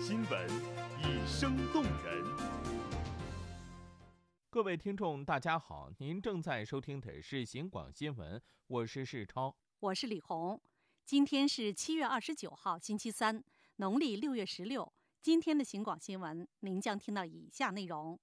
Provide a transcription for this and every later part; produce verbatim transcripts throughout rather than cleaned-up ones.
新闻以声动人。 各位听众大家好，您正在收听的是新广新闻，我是世超， 我是李红。今天是七月二十九号星期三，农历六月十六。今天的新广新闻您将听到以下内容。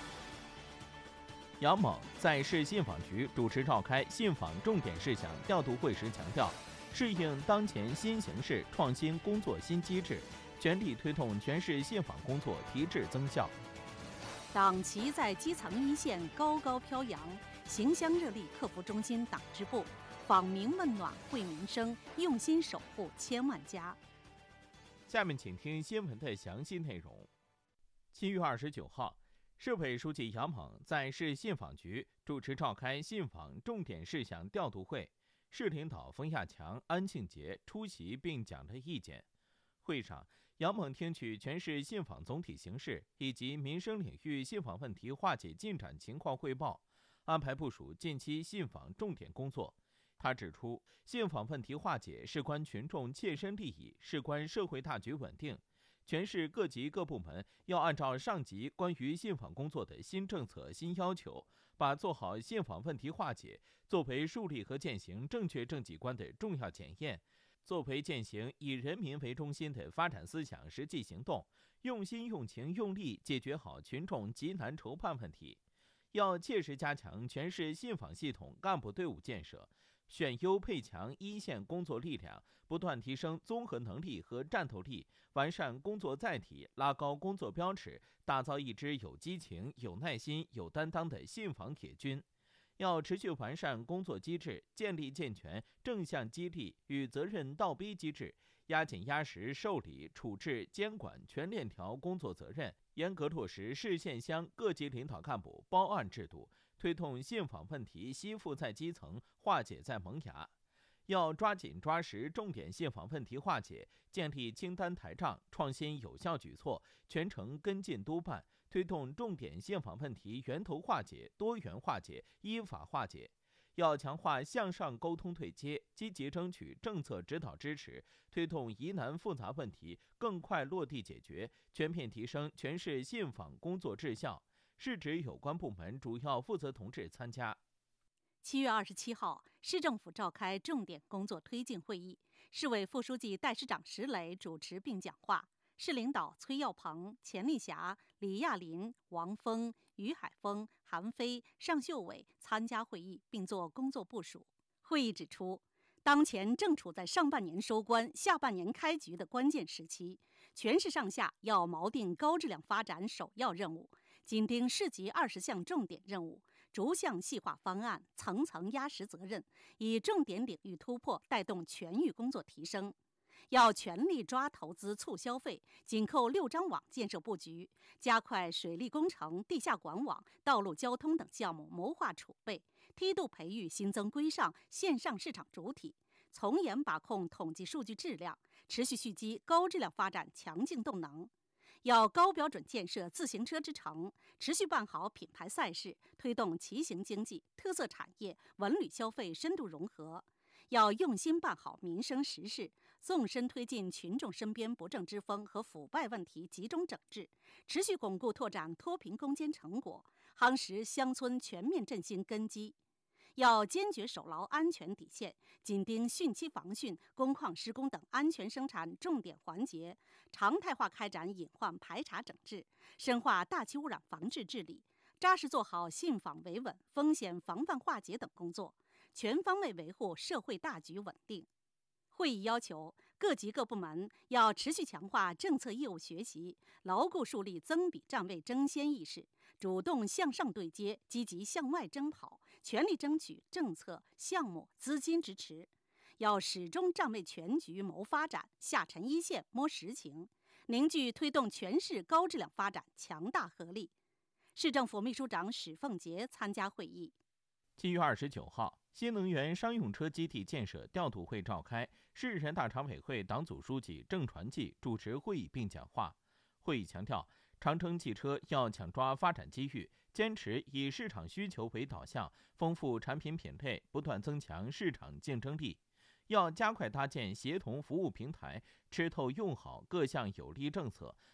杨猛在市信访局主持召开信访重点事项调度会时强调，适应当前新形势，创新工作新机制，全力推动全市信访工作提质增效。 党旗在基层一线高高飘扬，行香热力客服中心党支部，访民问暖惠民生，用心守护千万家。 下面请听新闻的详细内容。七月二十九号，市委书记杨猛在市信访局主持召开信访重点事项调度会，市领导冯亚强、安庆杰出席并讲了意见。会上，杨猛听取全市信访总体形势以及民生领域信访问题化解进展情况汇报，安排部署近期信访重点工作。他指出，信访问题化解事关群众切身利益，事关社会大局稳定。全市各级各部门要按照上级关于信访工作的新政策、新要求，把做好信访问题化解作为树立和践行正确政绩观的重要检验，作为践行以人民为中心的发展思想实际行动，用心用情用力解决好群众急难愁盼问题。要切实加强全市信访系统干部队伍建设，选优配强一线工作力量，不断提升综合能力和战斗力，完善工作载体，拉高工作标尺，打造一支有激情、有耐心、有担当的信访铁军。要持续完善工作机制，建立健全正向激励与责任倒逼机制，压紧压实受理、处置、监管全链条工作责任，严格落实市县乡各级领导干部包案制度，推动信访问题吸附在基层，化解在萌芽。要抓紧抓实重点信访问题化解，建立清单台账，创新有效举措，全程跟进督办，推动重点信访问题源头化解、多元化解、依法化解。要强化向上沟通对接，积极争取政策指导支持，推动疑难复杂问题更快落地解决，全面提升全市信访工作质效。市指有关部门主要负责同志参加。 七月二十七号，市政府召开重点工作推进会议，市委副书记、代市长石磊主持并讲话。市领导崔耀鹏、钱丽霞、李亚林、王峰、于海峰、韩飞、尚秀伟参加会议并做工作部署。会议指出，当前正处在上半年收官、下半年开局的关键时期，全市上下要锚定高质量发展首要任务，紧盯市级二十项重点任务，逐项细化方案，层层压实责任，以重点领域突破带动全域工作提升。要全力抓投资促消费，紧扣六张网建设布局，加快水利工程、地下管网、道路交通等项目谋划储备，梯度培育新增规上线上市场主体，从严把控统计数据质量，持续蓄积高质量发展强劲动能。要高标准建设自行车之城，持续办好品牌赛事，推动骑行经济、特色产业、文旅消费深度融合。要用心办好民生实事，纵深推进群众身边不正之风和腐败问题集中整治，持续巩固拓展脱贫攻坚成果，夯实乡村全面振兴根基。要坚决守牢安全底线，紧盯汛期防汛、工矿施工等安全生产重点环节，常态化开展隐患排查整治，深化大气污染防治治理，扎实做好信访维稳、风险防范化解等工作，全方位维护社会大局稳定。会议要求各级各部门要持续强化政策业务学习，牢固树立增比占位争先意识，主动向上对接，积极向外征跑，全力争取政策、项目、资金支持。要始终站位全局谋发展，下沉一线摸实情，凝聚推动全市高质量发展强大合力。市政府秘书长史凤杰参加会议。 七月二十九号，新能源商用车基地建设调度会召开，市人大常委会党组书记郑传纪主持会议并讲话。会议强调，长城汽车要抢抓发展机遇，坚持以市场需求为导向，丰富产品品类，不断增强市场竞争力。要加快搭建协同服务平台，吃透用好各项有利政策，